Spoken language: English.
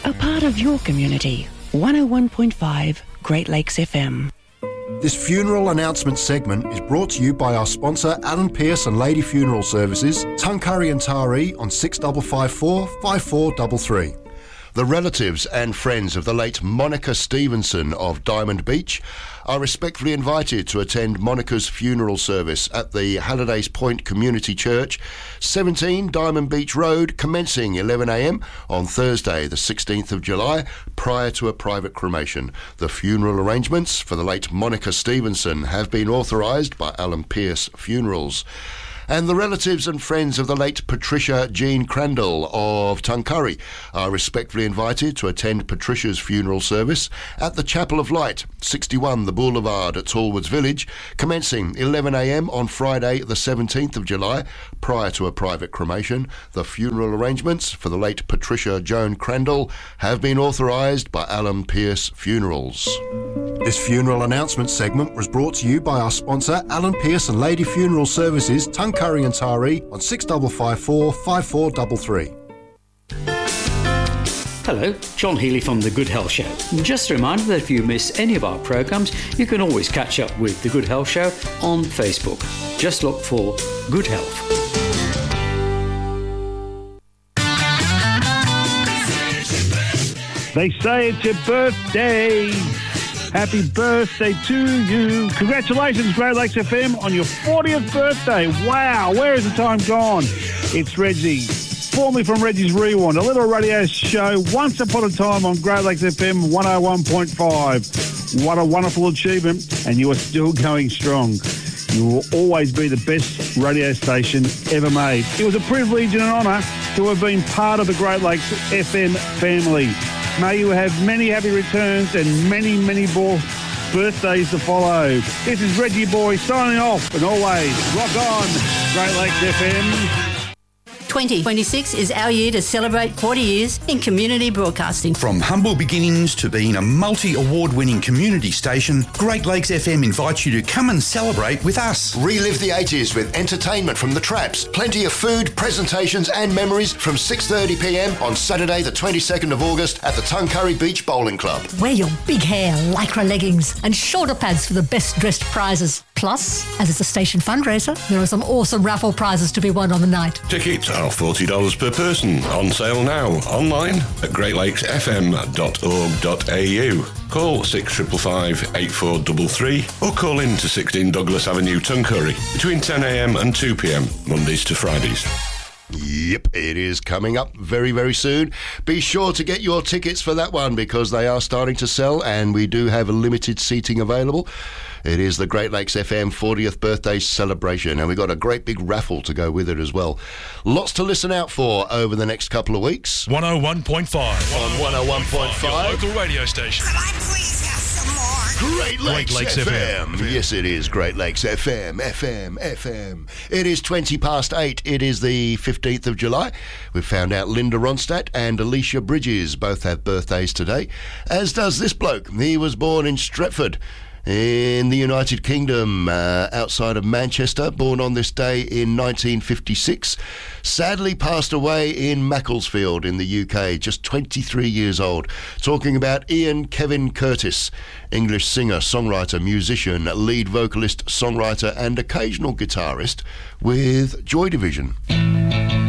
A part of your community. 101.5 Great Lakes FM. This funeral announcement segment is brought to you by our sponsor Alan Pearce and Lady Funeral Services, Tuncurry and Taree on 6554 5433. The relatives and friends of the late Monica Stevenson of Diamond Beach are respectfully invited to attend Monica's funeral service at the Hallidays Point Community Church, 17 Diamond Beach Road, commencing 11am on Thursday the 16th of July, prior to a private cremation. The funeral arrangements for the late Monica Stevenson have been authorised by Alan Pearce Funerals. And the relatives and friends of the late Patricia Jean Crandall of Tuncurry are respectfully invited to attend Patricia's funeral service at the Chapel of Light, 61 The Boulevard at Tallwoods Village, commencing 11am on Friday the 17th of July, prior to a private cremation. The funeral arrangements for the late Patricia Joan Crandall have been authorised by Alan Pearce Funerals. This funeral announcement segment was brought to you by our sponsor Alan Pearce and Lady Funeral Services, Tuncurry and Taree on 6554 5433. Hello, John Healy from The Good Health Show. Just a reminder that if you miss any of our programmes, you can always catch up with The Good Health Show on Facebook. Just look for Good Health. They say it's your birthday. Happy birthday to you. Congratulations, Great Lakes FM, on your 40th birthday. Wow, where has the time gone? It's Reggie, formerly from Reggie's Rewind, a little radio show once upon a time on Great Lakes FM 101.5. What a wonderful achievement, and you are still going strong. You will always be the best radio station ever made. It was a privilege and an honour to have been part of the Great Lakes FM family. May you have many happy returns and many, many more birthdays to follow. This is Reggie Boy signing off, and always rock on, Great Lakes FM. 2026 is our year to celebrate 40 years in community broadcasting. From humble beginnings to being a multi-award-winning community station, Great Lakes FM invites you to come and celebrate with us. Relive the 80s with entertainment from the Traps, plenty of food, presentations and memories from 6:30pm on Saturday the 22nd of August at the Tuncurry Beach Bowling Club. Wear your big hair, lycra leggings and shoulder pads for the best dressed prizes. Plus, as it's a station fundraiser, there are some awesome raffle prizes to be won on the night. Tickets are $40 per person. On sale now. Online at greatlakesfm.org.au. Call 6555 8433 or call in to 16 Douglas Avenue, Tuncurry between 10am and 2pm, Mondays to Fridays. Yep, it is coming up very, very soon. Be sure to get your tickets for that one because they are starting to sell and we do have a limited seating available. It is the Great Lakes FM 40th birthday celebration and we've got a great big raffle to go with it as well. Lots to listen out for over the next couple of weeks. 101.5 on 101.5 your local radio station. Could I please have some more? Great Lakes FM. Yes, it is Great Lakes FM. It is 8:20. It is the 15th of July. We've found out Linda Ronstadt and Alicia Bridges both have birthdays today, as does this bloke. He was born in Stretford in the United Kingdom, outside of Manchester, born on this day in 1956. Sadly passed away in Macclesfield in the UK, just 23 years old. Talking about Ian Kevin Curtis, English singer, songwriter, musician, lead vocalist, songwriter and occasional guitarist with Joy Division.